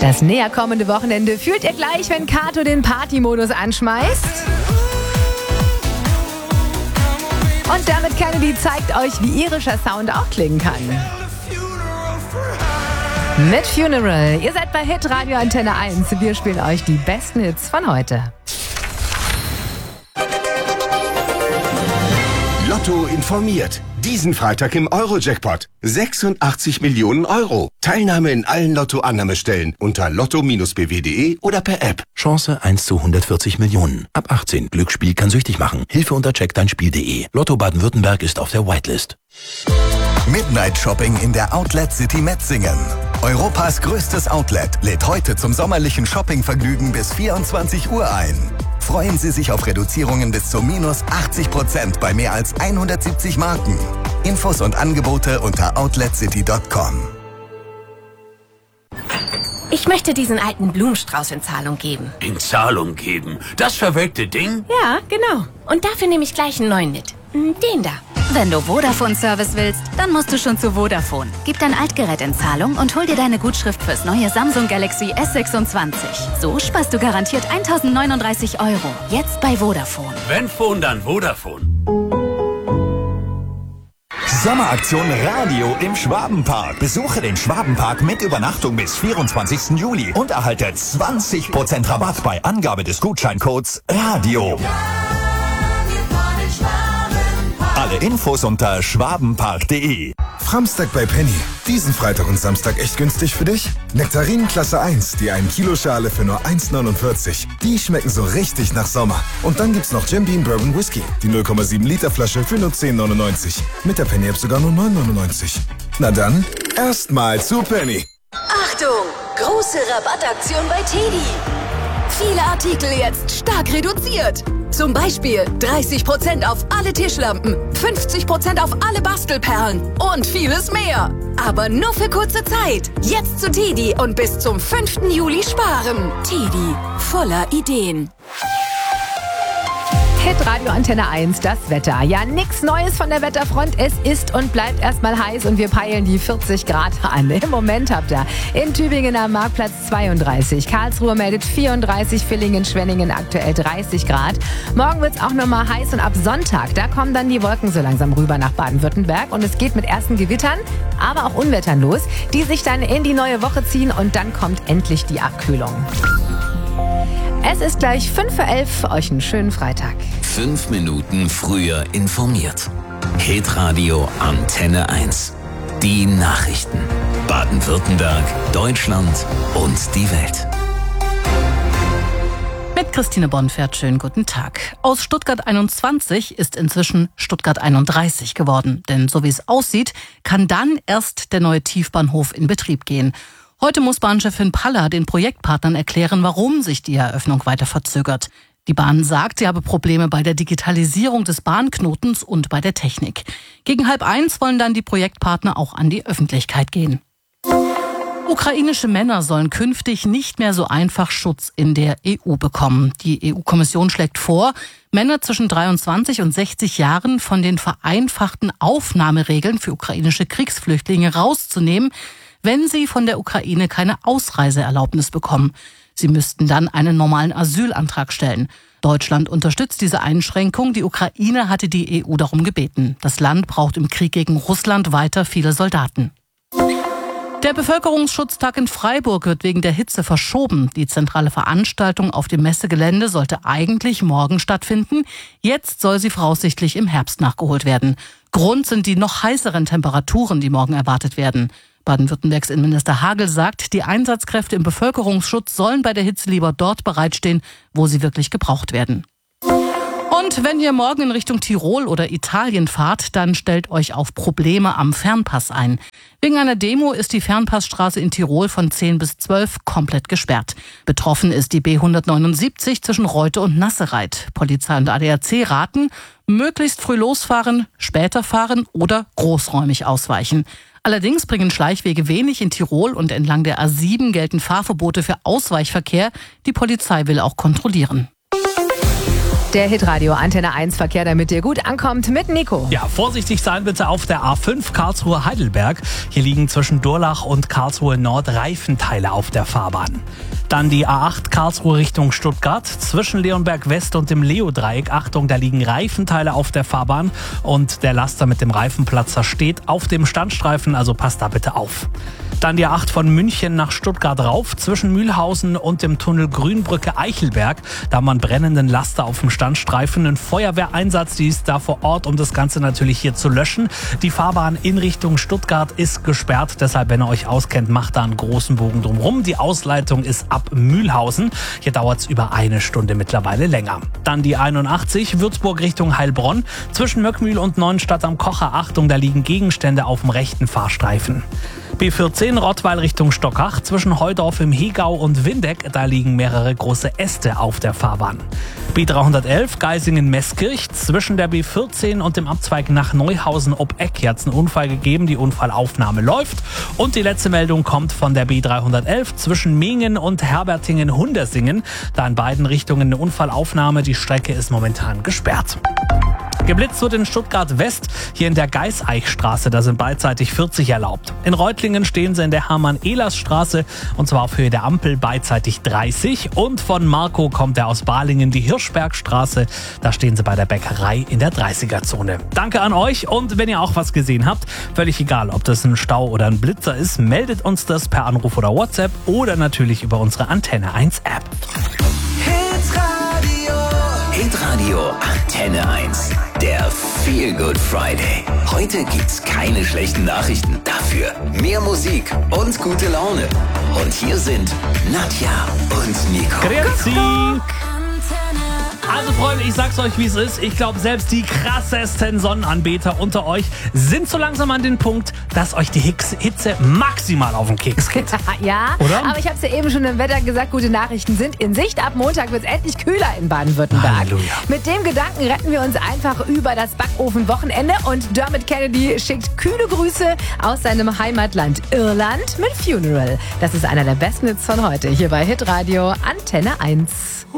Das näher kommende Wochenende fühlt ihr gleich, wenn Kato den Party-Modus anschmeißt. Und damit Kennedy zeigt euch, wie irischer Sound auch klingen kann. Mit Funeral. Ihr seid bei Hit Radio Antenne 1. Wir spielen euch die besten Hits von heute. Lotto informiert. Diesen Freitag im Euro-Jackpot. 86 Millionen Euro. Teilnahme in allen Lotto-Annahmestellen unter lotto-bw.de oder per App. Chance 1 zu 140 Millionen. Ab 18. Glücksspiel kann süchtig machen. Hilfe unter checkdeinspiel.de. Lotto Baden-Württemberg ist auf der Whitelist. Midnight Shopping in der Outlet City Metzingen. Europas größtes Outlet lädt heute zum sommerlichen Shoppingvergnügen bis 24 Uhr ein. Freuen Sie sich auf Reduzierungen bis zu minus 80% bei mehr als 170 Marken. Infos und Angebote unter outletcity.com. Ich möchte diesen alten Blumenstrauß in Zahlung geben. In Zahlung geben? Das verwelkte Ding? Ja, genau. Und dafür nehme ich gleich einen neuen mit. Den da. Wenn du Vodafone-Service willst, dann musst du schon zu Vodafone. Gib dein Altgerät in Zahlung und hol dir deine Gutschrift fürs neue Samsung Galaxy S26. So sparst du garantiert 1.039 €. Jetzt bei Vodafone. Wenn Phone, dann Vodafone. Sommeraktion Radio im Schwabenpark. Besuche den Schwabenpark mit Übernachtung bis 24. Juli und erhalte 20% Rabatt bei Angabe des Gutscheincodes Radio. Alle Infos unter schwabenpark.de. Framstag bei Penny. Diesen Freitag und Samstag echt günstig für dich? Nektarinen Klasse 1, die 1 Kilo Schale für nur 1,49. Die schmecken so richtig nach Sommer. Und dann gibt's noch Jim Beam Bourbon Whisky, die 0,7 Liter Flasche für nur 10,99. Mit der Penny App sogar nur 9,99. Na dann, erstmal zu Penny. Achtung! Große Rabattaktion bei Teddy. Viele Artikel jetzt stark reduziert. Zum Beispiel 30% auf alle Tischlampen, 50% auf alle Bastelperlen und vieles mehr. Aber nur für kurze Zeit. Jetzt zu Teddy und bis zum 5. Juli sparen. Teddy, voller Ideen. Hit Radio Antenne 1, das Wetter. Ja, nix Neues von der Wetterfront. Es ist und bleibt erstmal heiß und wir peilen die 40 Grad an. Im Moment habt ihr in Tübingen am Marktplatz 32, Karlsruhe meldet 34, Villingen, Schwenningen aktuell 30 Grad. Morgen wird's auch nochmal heiß und ab Sonntag, da kommen dann die Wolken so langsam rüber nach Baden-Württemberg und es geht mit ersten Gewittern, aber auch Unwettern los, die sich dann in die neue Woche ziehen und dann kommt endlich die Abkühlung. Es ist gleich 5:11 Uhr, euch einen schönen Freitag. 5 Minuten früher informiert. Hit Radio Antenne 1. Die Nachrichten. Baden-Württemberg, Deutschland und die Welt. Mit Christine Bonfert, schönen guten Tag. Aus Stuttgart 21 ist inzwischen Stuttgart 31 geworden. Denn so wie es aussieht, kann dann erst der neue Tiefbahnhof in Betrieb gehen. Heute muss Bahnchefin Paller den Projektpartnern erklären, warum sich die Eröffnung weiter verzögert. Die Bahn sagt, sie habe Probleme bei der Digitalisierung des Bahnknotens und bei der Technik. Gegen 12:30 wollen dann die Projektpartner auch an die Öffentlichkeit gehen. Ukrainische Männer sollen künftig nicht mehr so einfach Schutz in der EU bekommen. Die EU-Kommission schlägt vor, Männer zwischen 23 und 60 Jahren von den vereinfachten Aufnahmeregeln für ukrainische Kriegsflüchtlinge rauszunehmen, wenn sie von der Ukraine keine Ausreiseerlaubnis bekommen. Sie müssten dann einen normalen Asylantrag stellen. Deutschland unterstützt diese Einschränkung. Die Ukraine hatte die EU darum gebeten. Das Land braucht im Krieg gegen Russland weiter viele Soldaten. Der Bevölkerungsschutztag in Freiburg wird wegen der Hitze verschoben. Die zentrale Veranstaltung auf dem Messegelände sollte eigentlich morgen stattfinden. Jetzt soll sie voraussichtlich im Herbst nachgeholt werden. Grund sind die noch heißeren Temperaturen, die morgen erwartet werden. Baden-Württembergs Innenminister Hagel sagt, die Einsatzkräfte im Bevölkerungsschutz sollen bei der Hitze lieber dort bereitstehen, wo sie wirklich gebraucht werden. Und wenn ihr morgen in Richtung Tirol oder Italien fahrt, dann stellt euch auf Probleme am Fernpass ein. Wegen einer Demo ist die Fernpassstraße in Tirol von 10 bis 12 komplett gesperrt. Betroffen ist die B179 zwischen Reute und Nassereit. Polizei und ADAC raten, möglichst früh losfahren, später fahren oder großräumig ausweichen. Allerdings bringen Schleichwege wenig in Tirol und entlang der A7 gelten Fahrverbote für Ausweichverkehr. Die Polizei will auch kontrollieren. Der Hitradio Antenne 1 Verkehr, damit dir gut ankommt, mit Nico. Ja, vorsichtig sein bitte auf der A5 Karlsruhe-Heidelberg. Hier liegen zwischen Durlach und Karlsruhe Nord Reifenteile auf der Fahrbahn. Dann die A8 Karlsruhe Richtung Stuttgart. Zwischen Leonberg West und dem Leo-Dreieck. Achtung, da liegen Reifenteile auf der Fahrbahn und der Laster mit dem Reifenplatzer steht auf dem Standstreifen, also passt da bitte auf. Dann die A8 von München nach Stuttgart rauf, zwischen Mühlhausen und dem Tunnel Grünbrücke-Eichelberg. Da haben wir einen brennenden Laster auf dem Standstreifen. Ein Feuerwehreinsatz, die ist da vor Ort, um das Ganze natürlich hier zu löschen. Die Fahrbahn in Richtung Stuttgart ist gesperrt, deshalb, wenn ihr euch auskennt, macht da einen großen Bogen drumherum. Die Ausleitung ist ab Mühlhausen. Hier dauert es über 1 Stunde mittlerweile länger. Dann die 81 Würzburg Richtung Heilbronn, zwischen Möckmühl und Neuenstadt am Kocher. Achtung, da liegen Gegenstände auf dem rechten Fahrstreifen. B14 Rottweil Richtung Stockach, zwischen Heudorf im Hegau und Windeck, da liegen mehrere große Äste auf der Fahrbahn. B311 Geisingen-Meßkirch, zwischen der B14 und dem Abzweig nach Neuhausen ob Eck. Hier hat es einen Unfall gegeben, die Unfallaufnahme läuft. Und die letzte Meldung kommt von der B311 zwischen Mingen und Herbertingen-Hundersingen. Da in beiden Richtungen eine Unfallaufnahme, die Strecke ist momentan gesperrt. Geblitzt wird in Stuttgart West, hier in der Geiseichstraße, da sind beidseitig 40 erlaubt. In Reutlingen stehen sie in der Hermann-Ehlers-Straße und zwar auf Höhe der Ampel beidseitig 30. Und von Marco kommt er aus Balingen, die Hirschbergstraße, da stehen sie bei der Bäckerei in der 30er-Zone. Danke an euch und wenn ihr auch was gesehen habt, völlig egal, ob das ein Stau oder ein Blitzer ist, meldet uns das per Anruf oder WhatsApp oder natürlich über unsere Antenne 1 App. Hitradio Antenne 1. Der Feel Good Friday. Heute gibt's keine schlechten Nachrichten. Dafür mehr Musik und gute Laune. Und hier sind Nadja und Nico. Grüezi. Also Freunde, ich sag's euch, wie es ist. Ich glaube, selbst die krassesten Sonnenanbeter unter euch sind so langsam an den Punkt, dass euch die Hitze maximal auf den Keks geht. Ja, oder? Aber ich habe es ja eben schon im Wetter gesagt, gute Nachrichten sind in Sicht. Ab Montag wird es endlich kühler in Baden-Württemberg. Halleluja. Mit dem Gedanken retten wir uns einfach über das Backofen-Wochenende und Dermot Kennedy schickt kühle Grüße aus seinem Heimatland Irland mit Funeral. Das ist einer der besten Hits von heute hier bei Hitradio Antenne 1.